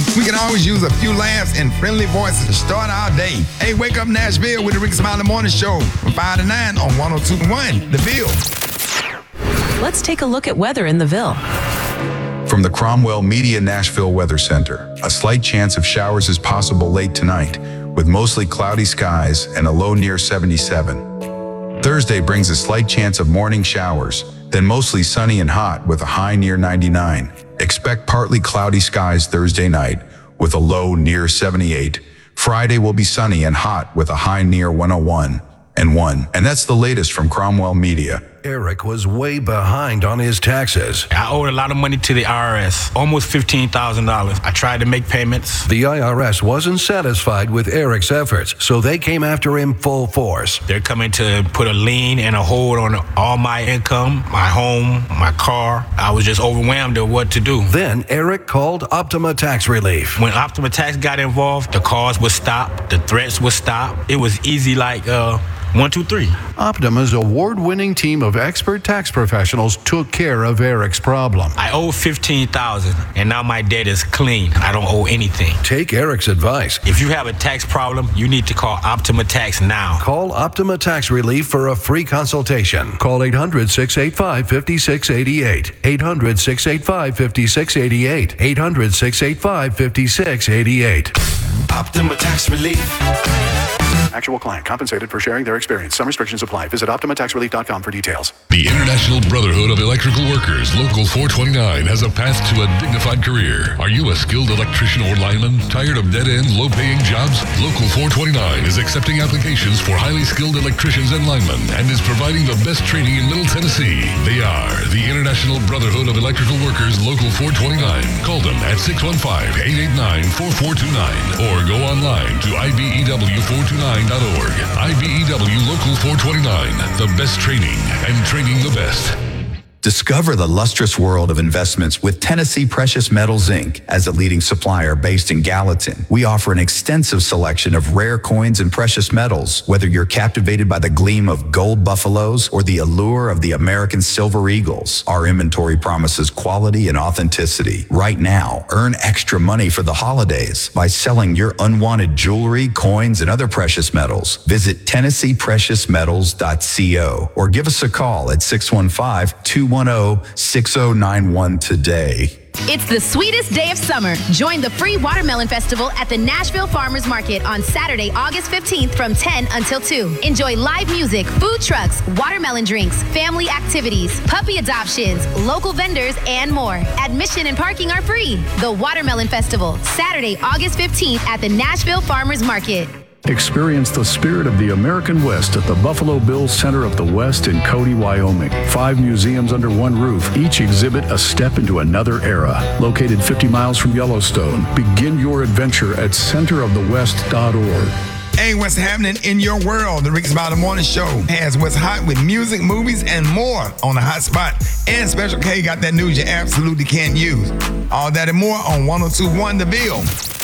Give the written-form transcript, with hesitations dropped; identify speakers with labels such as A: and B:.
A: We can always use a few laughs and friendly voices to start our day. Hey, wake up Nashville with the Rickey Smiley Morning Show from 5 to 9 on 102.1 The Ville.
B: Let's take a look at weather in the Ville.
C: From the Cromwell Media Nashville Weather Center, a slight chance of showers is possible late tonight, with mostly cloudy skies and a low near 77. Thursday brings a slight chance of morning showers, then mostly sunny and hot with a high near 99. Expect partly cloudy skies Thursday night with a low near 78. Friday will be sunny and hot with a high near 101 and 1. And that's the latest from Cromwell Media.
D: Eric was way behind on his taxes.
E: I owed a lot of money to the IRS, almost $15,000. I tried to make payments.
D: The IRS wasn't satisfied with Eric's efforts, so they came after him full force.
E: They're coming to put a lien and a hold on all my income, my home, my car. I was just overwhelmed at what to do.
D: Then Eric called Optima Tax Relief.
E: When Optima Tax got involved, the calls would stop, the threats would stop. It was easy like 1, 2, 3.
D: Optima's award-winning team of expert tax professionals took care of Eric's problem.
E: I owed $15,000, and now my debt is clean. I don't owe anything.
D: Take Eric's advice.
E: If you have a tax problem, you need to call Optima Tax now.
D: Call Optima Tax Relief for a free consultation. Call 800-685-5688. 800-685-5688. 800-685-5688.
F: Optima Tax Relief.
G: Actual client compensated for sharing their experience. Some restrictions apply. Visit OptimaTaxRelief.com for details.
H: The International Brotherhood of Electrical Workers, Local 429, has a path to a dignified career. Are you a skilled electrician or lineman? Tired of dead-end, low-paying jobs? Local 429 is accepting applications for highly skilled electricians and linemen and is providing the best training in Middle Tennessee. They are the International Brotherhood of Electrical Workers, Local 429. Call them at 615-889-4429 or go online to IBEW429.org. IBEW Local 429, the best training and training the best.
I: Discover the lustrous world of investments with Tennessee Precious Metals, Inc. As a leading supplier based in Gallatin, we offer an extensive selection of rare coins and precious metals. Whether you're captivated by the gleam of gold buffaloes or the allure of the American silver eagles, our inventory promises quality and authenticity. Right now, earn extra money for the holidays by selling your unwanted jewelry, coins, and other precious metals. Visit TennesseePreciousMetals.co or give us a call at 615-210-6091 today.
J: It's the sweetest day of summer. Join the free Watermelon Festival at the Nashville Farmers Market on Saturday, August 15th from 10 until 2. Enjoy live music, food trucks, watermelon drinks, family activities, puppy adoptions, local vendors, and more. Admission and parking are free. The Watermelon Festival, Saturday, August 15th at the Nashville Farmers Market.
G: Experience the spirit of the American West at the Buffalo Bills Center of the West in Cody, Wyoming. 5 museums under one roof, each exhibit a step into another era. Located 50 miles from Yellowstone, begin your adventure at centerofthewest.org.
A: Hey, what's happening in your world? The Rickey Smiley Morning Show has what's hot with music, movies, and more on the hot spot. And Special K got that news you absolutely can't use. All that and more on 102.1 The Ville.